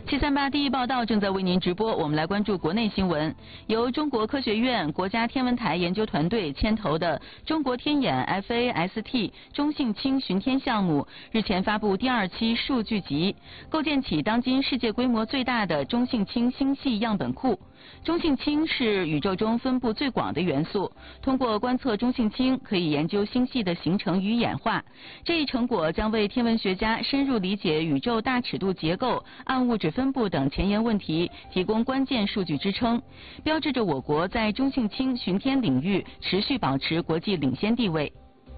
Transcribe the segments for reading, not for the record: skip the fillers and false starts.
738第一报道正在为您直播，我们来关注国内新闻。由中国科学院国家天文台研究团队牵头的中国天眼 FAST 中性氢巡天项目日前发布第2期数据集，构建起当今世界规模最大的中性氢星系样本库。中性氢是宇宙中分布最广的元素，通过观测中性氢，可以研究星系的形成与演化。这一成果将为天文学家深入理解宇宙大尺度结构、暗物质分布等前沿问题提供关键数据支撑，标志着我国在中性氢巡天领域持续保持国际领先地位。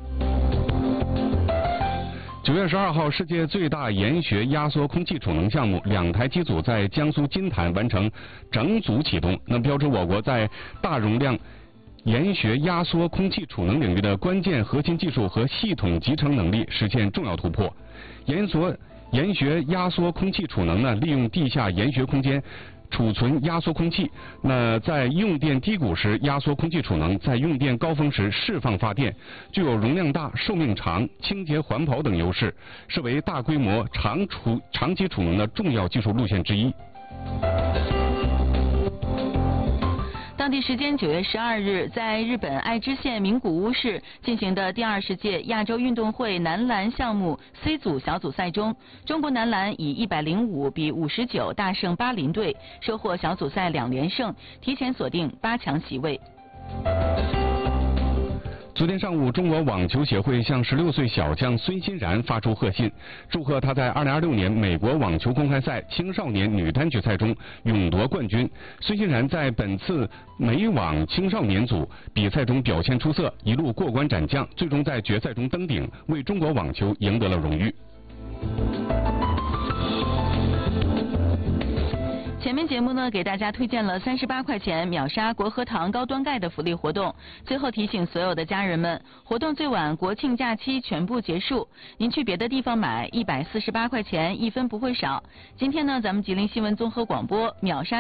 9月12号，世界最大研学压缩空气储能项目2台机组在江苏金坛完成整组启动，标志我国在大容量研学压缩空气储能领域的关键核心技术和系统集成能力实现重要突破。研学压缩空气储能利用地下研学空间储存压缩空气，在用电低谷时压缩空气储能，在用电高峰时释放发电，具有容量大、寿命长、清洁环保等优势，是为大规模长期储能的重要技术路线之一。 当地时间9月12日，在日本爱知县名古屋市进行的第20届亚洲运动会男篮项目 C 组小组赛中，中国男篮以105比59大胜巴林队，收获小组赛2连胜，提前锁定8强席位。 昨天上午，中国网球协会向16岁小将孙欣然发出贺信，祝贺他在2026年美国网球公开赛青少年女单决赛中勇夺冠军。孙欣然在本次美网青少年组比赛中表现出色，一路过关斩将，最终在决赛中登顶，为中国网球赢得了荣誉。 前面节目呢，给大家推荐了38块钱秒杀国和堂高端钙的福利活动。最后提醒所有的家人们，活动最晚国庆假期全部结束，您去别的地方买148块钱1分不会少。今天呢，咱们吉林新闻综合广播秒杀